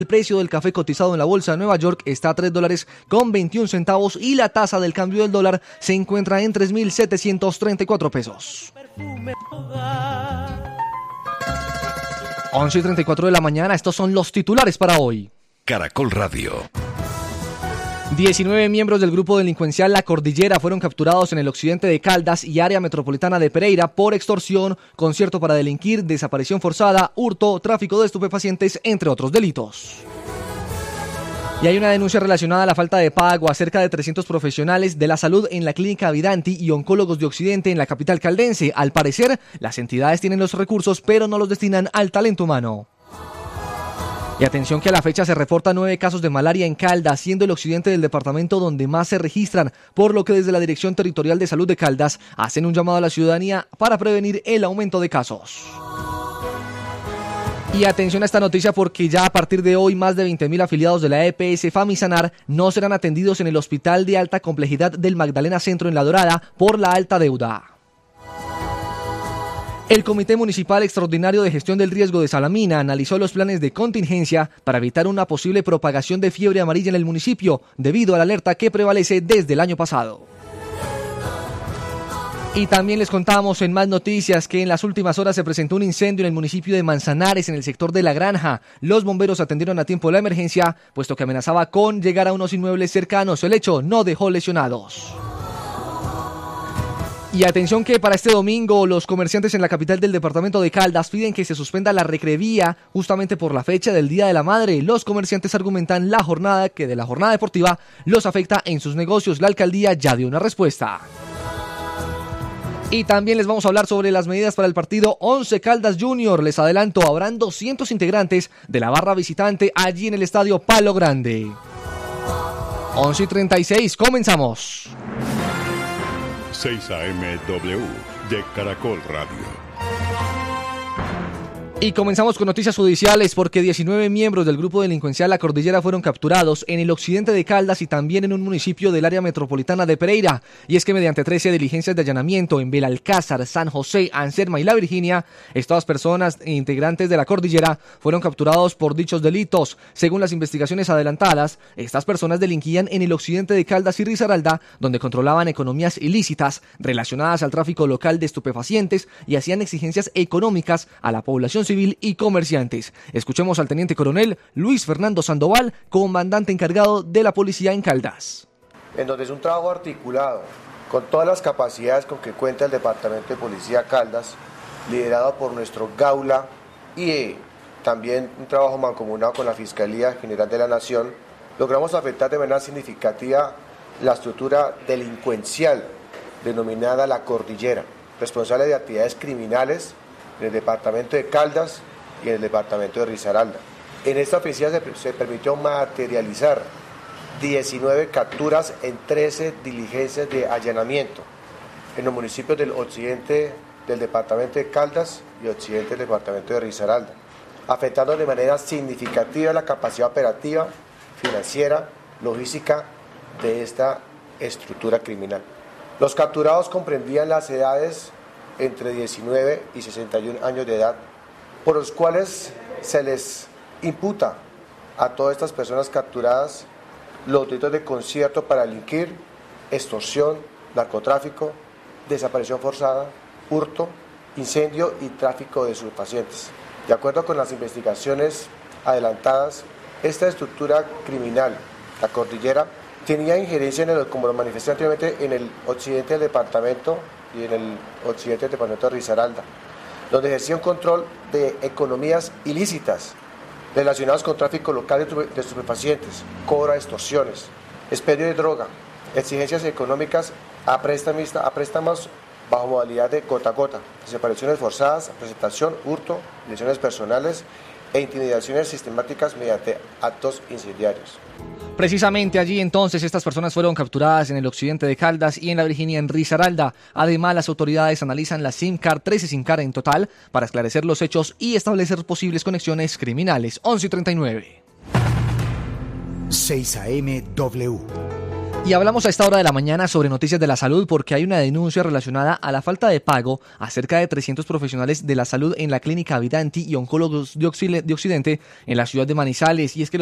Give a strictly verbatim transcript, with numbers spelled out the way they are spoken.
El precio del café cotizado en la bolsa de Nueva York está a tres dólares con veintiún centavos y la tasa del cambio del dólar se encuentra en tres mil setecientos treinta y cuatro pesos. once y treinta y cuatro de la mañana, estos son los titulares para hoy. Caracol Radio. diecinueve miembros del grupo delincuencial La Cordillera fueron capturados en el occidente de Caldas y área metropolitana de Pereira por extorsión, concierto para delinquir, desaparición forzada, hurto, tráfico de estupefacientes, entre otros delitos. Y hay una denuncia relacionada a la falta de pago a cerca de trescientos profesionales de la salud en la clínica Vidanti y oncólogos de Occidente en la capital caldense. Al parecer, las entidades tienen los recursos, pero no los destinan al talento humano. Y atención que a la fecha se reportan nueve casos de malaria en Caldas, siendo el occidente del departamento donde más se registran, por lo que desde la Dirección Territorial de Salud de Caldas hacen un llamado a la ciudadanía para prevenir el aumento de casos. Y atención a esta noticia porque ya a partir de hoy más de veinte mil afiliados de la E P S Famisanar no serán atendidos en el Hospital de Alta Complejidad del Magdalena Centro en La Dorada por la alta deuda. El Comité Municipal Extraordinario de Gestión del Riesgo de Salamina analizó los planes de contingencia para evitar una posible propagación de fiebre amarilla en el municipio, debido a la alerta que prevalece desde el año pasado. Y también les contamos en más noticias que en las últimas horas se presentó un incendio en el municipio de Manzanares, en el sector de La Granja. Los bomberos atendieron a tiempo la emergencia, puesto que amenazaba con llegar a unos inmuebles cercanos. El hecho no dejó lesionados. Y atención que para este domingo los comerciantes en la capital del departamento de Caldas piden que se suspenda la recrevía justamente por la fecha del Día de la Madre. Los comerciantes argumentan la jornada que de la jornada deportiva los afecta en sus negocios. La alcaldía ya dio una respuesta. Y también les vamos a hablar sobre las medidas para el partido Once Caldas Junior. Les adelanto, habrán doscientos integrantes de la barra visitante allí en el estadio Palo Grande. once y treinta y seis, comenzamos. seis A M W de Caracol Radio. Y comenzamos con noticias judiciales porque diecinueve miembros del grupo delincuencial La Cordillera fueron capturados en el occidente de Caldas y también en un municipio del área metropolitana de Pereira. Y es que mediante trece diligencias de allanamiento en Belalcázar, San José, Anserma y La Virginia, estas personas integrantes de La Cordillera fueron capturados por dichos delitos. Según las investigaciones adelantadas, estas personas delinquían en el occidente de Caldas y Risaralda, donde controlaban economías ilícitas relacionadas al tráfico local de estupefacientes y hacían exigencias económicas a la población civil y comerciantes. Escuchemos al teniente coronel Luis Fernando Sandoval, comandante encargado de la policía en Caldas. En donde es un trabajo articulado con todas las capacidades con que cuenta el Departamento de Policía Caldas, liderado por nuestro Gaula, y eh, también un trabajo mancomunado con la Fiscalía General de la Nación, logramos afectar de manera significativa la estructura delincuencial denominada La Cordillera, responsable de actividades criminales en el departamento de Caldas y en el departamento de Risaralda. En esta ofensiva se, se permitió materializar diecinueve capturas en trece diligencias de allanamiento en los municipios del occidente del departamento de Caldas y occidente del departamento de Risaralda, afectando de manera significativa la capacidad operativa, financiera, logística de esta estructura criminal. Los capturados comprendían las edades entre diecinueve y sesenta y un años de edad, por los cuales se les imputa a todas estas personas capturadas los delitos de concierto para delinquir, extorsión, narcotráfico, desaparición forzada, hurto, incendio y tráfico de estupefacientes. De acuerdo con las investigaciones adelantadas, esta estructura criminal, La Cordillera, tenía injerencia, en el, como lo manifesté anteriormente, en el occidente del departamento y en el occidente del departamento de Risaralda, donde ejercía un control de economías ilícitas relacionadas con tráfico local de estupefacientes, cobro de extorsiones, expendio de droga, exigencias económicas a, prestamista, a préstamos bajo modalidad de gota a gota, desapariciones forzadas, presentación, hurto, lesiones personales e intimidaciones sistemáticas mediante actos incendiarios. Precisamente allí entonces estas personas fueron capturadas en el occidente de Caldas y en La Virginia en Risaralda. Además, las autoridades analizan la SIM card, trece SIM card en total, para esclarecer los hechos y establecer posibles conexiones criminales. once y treinta y nueve. seis A M W. Y hablamos a esta hora de la mañana sobre noticias de la salud porque hay una denuncia relacionada a la falta de pago a cerca de trescientos profesionales de la salud en la clínica Vidanti y Oncólogos de Occidente en la ciudad de Manizales. Y es que